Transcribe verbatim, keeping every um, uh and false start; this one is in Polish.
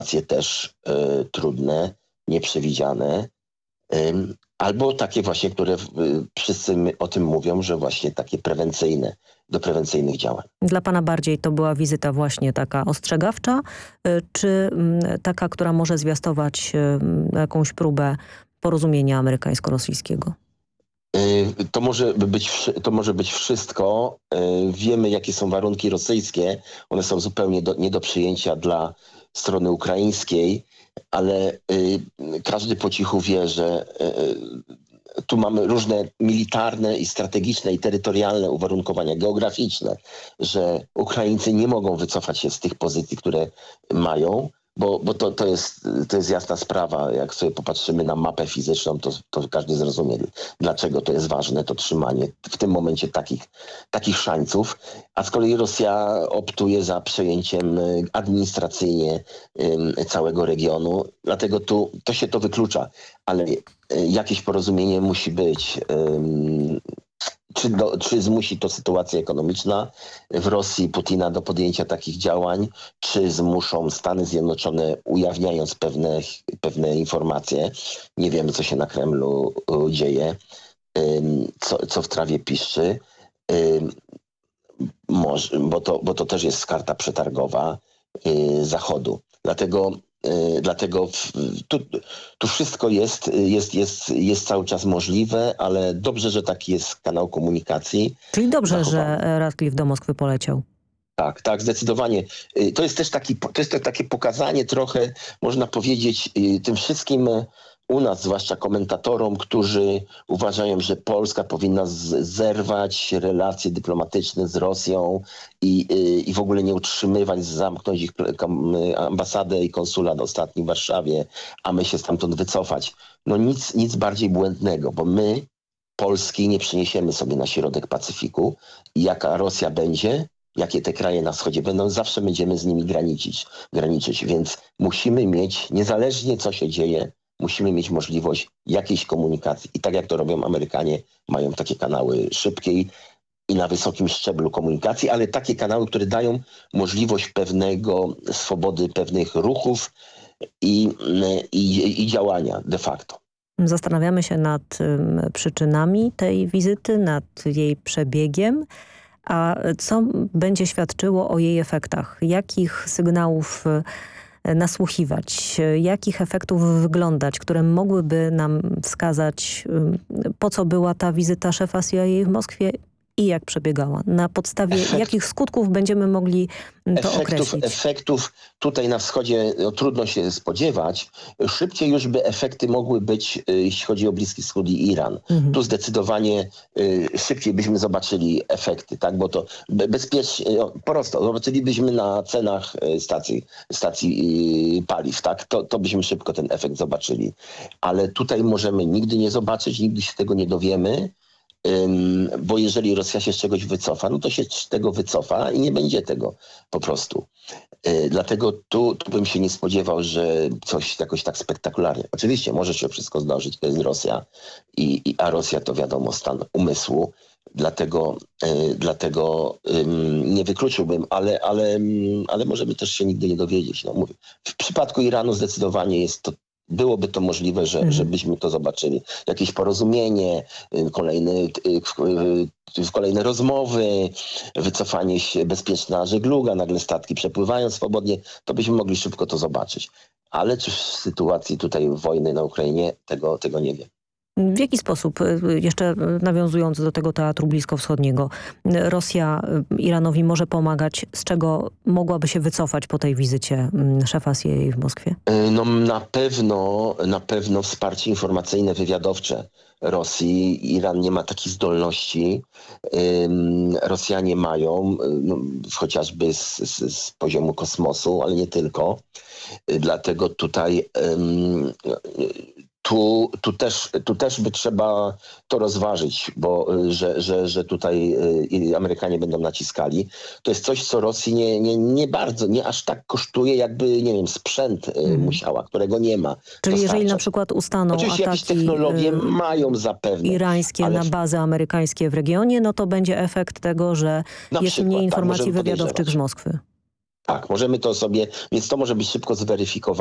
sytuacje też y, trudne, nieprzewidziane, y, albo takie właśnie, które y, wszyscy my o tym mówią, że właśnie takie prewencyjne, do prewencyjnych działań. Dla pana bardziej to była wizyta właśnie taka ostrzegawcza, y, czy y, taka, która może zwiastować y, jakąś próbę porozumienia amerykańsko-rosyjskiego? To może być, to może być wszystko. Wiemy, jakie są warunki rosyjskie. One są zupełnie do, nie do przyjęcia dla strony ukraińskiej, ale każdy po cichu wie, że tu mamy różne militarne i strategiczne i terytorialne uwarunkowania geograficzne, że Ukraińcy nie mogą wycofać się z tych pozycji, które mają. Bo, bo to, to, jest, to jest jasna sprawa. Jak sobie popatrzymy na mapę fizyczną, to, to każdy zrozumie, dlaczego to jest ważne, to trzymanie w tym momencie takich, takich szańców. A z kolei Rosja optuje za przejęciem administracyjnie całego regionu. Dlatego tu to się to wyklucza. Ale jakieś porozumienie musi być. Czy, do, czy zmusi to sytuacja ekonomiczna w Rosji Putina do podjęcia takich działań, czy zmuszą Stany Zjednoczone, ujawniając pewne, pewne informacje. Nie wiemy, co się na Kremlu dzieje, co, co w trawie piszczy, może, bo, to, bo to też jest karta przetargowa Zachodu. Dlatego Dlatego tu, tu wszystko jest, jest, jest, jest cały czas możliwe, ale dobrze, że taki jest kanał komunikacji. Czyli dobrze, zachowany. Że Radcliffe do Moskwy poleciał. Tak, tak, zdecydowanie. To jest też taki, to jest takie pokazanie trochę, można powiedzieć, tym wszystkim u nas, zwłaszcza komentatorom, którzy uważają, że Polska powinna z- zerwać relacje dyplomatyczne z Rosją i, i, i w ogóle nie utrzymywać, zamknąć ich ambasadę i konsulat ostatni w Warszawie, a my się stamtąd wycofać. No nic, nic bardziej błędnego, bo my, Polski, nie przyniesiemy sobie na środek Pacyfiku i jaka Rosja będzie, jakie te kraje na wschodzie będą, zawsze będziemy z nimi graniczyć, graniczyć. Więc musimy mieć, niezależnie co się dzieje, musimy mieć możliwość jakiejś komunikacji. I tak jak to robią Amerykanie, mają takie kanały szybkiej i na wysokim szczeblu komunikacji, ale takie kanały, które dają możliwość pewnego swobody, pewnych ruchów i, i, i działania de facto. Zastanawiamy się nad um, przyczynami tej wizyty, nad jej przebiegiem. A co będzie świadczyło o jej efektach? Jakich sygnałów nasłuchiwać? Jakich efektów wyglądać, które mogłyby nam wskazać, po co była ta wizyta szefa C I A w Moskwie i jak przebiegała? Na podstawie Efekt... jakich skutków będziemy mogli to efektów, określić? Efektów tutaj na wschodzie no, trudno się spodziewać. Szybciej już by efekty mogły być, jeśli chodzi o Bliski Wschód i Iran. Mhm. Tu zdecydowanie y, szybciej byśmy zobaczyli efekty, tak? Bo to bezpiecznie, prosto, zobaczylibyśmy na cenach stacji, stacji y, paliw, tak? To, to byśmy szybko ten efekt zobaczyli. Ale tutaj możemy nigdy nie zobaczyć, nigdy się tego nie dowiemy. Ym, bo jeżeli Rosja się z czegoś wycofa, no to się z tego wycofa i nie będzie tego po prostu. Yy, dlatego tu, tu bym się nie spodziewał, że coś jakoś tak spektakularnie. Oczywiście może się wszystko zdarzyć, to jest Rosja, i, i, a Rosja to wiadomo stan umysłu. Dlatego, yy, dlatego yy, nie wykluczyłbym, ale, ale, yy, ale możemy też się nigdy nie dowiedzieć. No, mówię. W przypadku Iranu zdecydowanie jest to byłoby to możliwe, że, mhm. żebyśmy to zobaczyli. Jakieś porozumienie, kolejne, kolejne rozmowy, wycofanie się, bezpieczna żegluga, nagle statki przepływają swobodnie, to byśmy mogli szybko to zobaczyć. Ale czy w sytuacji tutaj wojny na Ukrainie, tego, tego nie wiem. W jaki sposób, jeszcze nawiązując do tego teatru bliskowschodniego, Rosja Iranowi może pomagać, z czego mogłaby się wycofać po tej wizycie szefa C I A w Moskwie? No na pewno, na pewno wsparcie informacyjne, wywiadowcze Rosji. Iran nie ma takich zdolności. Rosjanie mają, no, chociażby z, z, z poziomu kosmosu, ale nie tylko. Dlatego tutaj um, Tu, tu, też, tu też by trzeba to rozważyć, bo że, że, że tutaj Amerykanie będą naciskali. To jest coś, co Rosji nie, nie, nie bardzo, nie aż tak kosztuje, jakby, nie wiem, sprzęt mm. musiała, którego nie ma. Czyli dostarczać. Jeżeli na przykład ustaną Oczywiście ataki jakieś technologie y- mają zapewne. irańskie ale... na bazy amerykańskie w regionie, no to będzie efekt tego, że na jest przykład, mniej informacji tak, wywiadowczych z Moskwy. Tak, możemy to sobie, więc to może być szybko zweryfikowane.